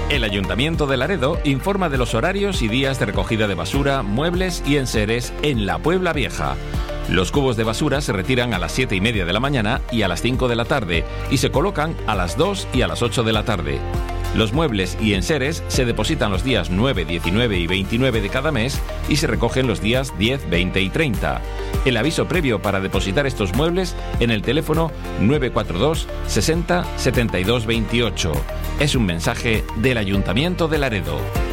El Ayuntamiento de Laredo informa de los horarios y días de recogida de basura, muebles y enseres en la Puebla Vieja. Los cubos de basura se retiran a las 7:30 de la mañana y a las 5 de la tarde y se colocan a las 2 y a las 8 de la tarde. Los muebles y enseres se depositan los días 9, 19 y 29 de cada mes y se recogen los días 10, 20 y 30. El aviso previo para depositar estos muebles en el teléfono 942 60 72 28. Es un mensaje del Ayuntamiento de Laredo.